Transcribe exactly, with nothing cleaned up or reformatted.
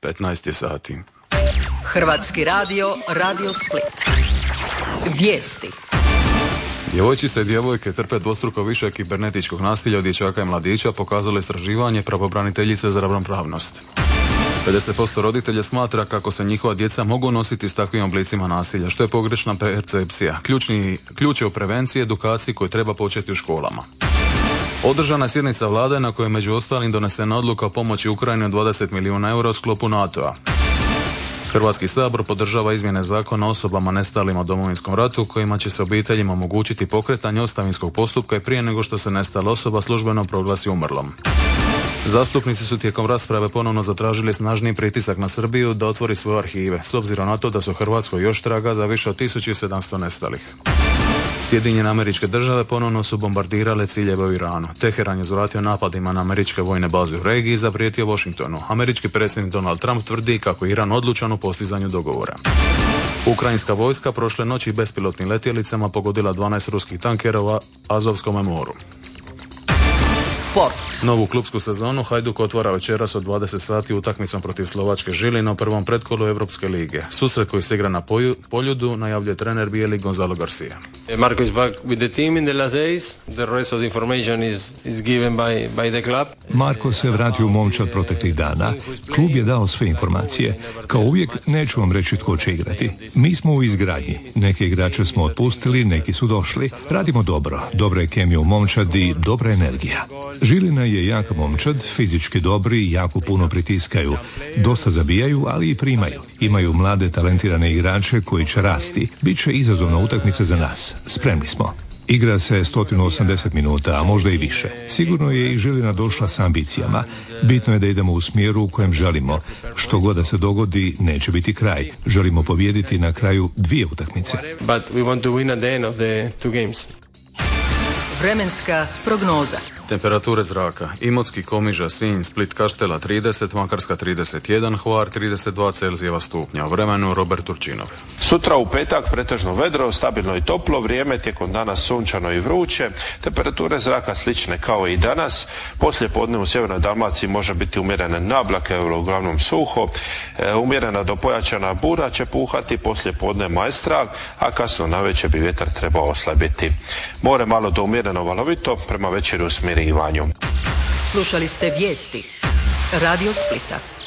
petnaest je sati. Hrvatski radio, Radio Split. Vijesti. Djevojčice i djevojke trpe dvostruko više kibernetičkog nasilja od dječaka i mladića, pokazalo istraživanje pravobraniteljice za ravnopravnost. pedeset posto roditelja smatra kako se njihova djeca mogu nositi s takvim oblicima nasilja, što je pogrešna percepcija. Ključni, ključ je u prevenciji i edukaciji koju treba početi u školama. Održana je sjednica vlade na kojoj je među ostalim donesena odluka o pomoći Ukrajini od dvadeset milijuna eura u sklopu NATO-a. Hrvatski sabor podržava izmjene zakona o osobama nestalima u Domovinskom ratu kojima će se obiteljima omogućiti pokretanje ostavinskog postupka i prije nego što se nestala osoba službeno proglasi umrlom. Zastupnici su tijekom rasprave ponovno zatražili snažniji pritisak na Srbiju da otvori svoje arhive, s obzirom na to da su u Hrvatskoj još traga za više od tisuću sedamsto nestalih. Sjedinjene Američke Države ponovno su bombardirale ciljeve u Iranu. Teheran je zvratio napadima na američke vojne baze u regiji i zaprijetio Washingtonu. Američki predsjednik Donald Trump tvrdi kako je Iran odlučan u postizanju dogovora. Ukrajinska vojska prošle noći bespilotnim letjelicama pogodila dvanaest ruskih tankera u Azovskom moru. Sport. Novu klupsku sezonu Hajduk otvara večeras od dvadeset sati utakmicom protiv Slovačke Žilina u prvom pretkolu Europske lige. Susret koji se igra na Poljudu najavljuje trener bijeli Gonzalo Garcia. Marko is back with the team in the last days. The rest of the information is is given by by the club. Marko se vratio u momčad proteklih dana. Klub je dao sve informacije. Kao uvijek neću vam reći tko će igrati. Mi smo u izgradnji. Neke igrače smo otpustili, neki su došli. Radimo dobro. Dobra je kemija u momčadi, dobra energija. Žilina je jaka momčad, fizički dobri, jako puno pritiskaju. Dosta zabijaju, ali i primaju. Imaju mlade talentirane igrače koji će rasti. Biće izazovna utakmica za nas. Spremni smo. Igra se sto osamdeset minuta, a možda i više. Sigurno je i Žilina došla s ambicijama. Bitno je da idemo u smjeru u kojem želimo. Što god da se dogodi, neće biti kraj. Želimo pobijediti na kraju dvije utakmice. But we want to win at the end of the two games. Vremenska prognoza. Temperature zraka: Imotski, Komiža, Sinj, Split, Kaštela trideset, Makarska trideset jedan, Hvar trideset dva Celzijeva stupnja. U vremenu Robert Turčinov. Sutra u petak pretežno vedro, stabilno i toplo, vrijeme tijekom dana sunčano i vruće, temperature zraka slične kao i danas. Poslije podne u sjevernoj Dalmaciji može biti umjerene nablake, uglavnom suho, e, umjerena do pojačana bura će puhati, poslije podne majstral, a kasno navečer bi vjetar trebao oslabiti. More malo do umjereno valovito, prema večeri u smirivanju. Slušali ste vijesti Radio Splita.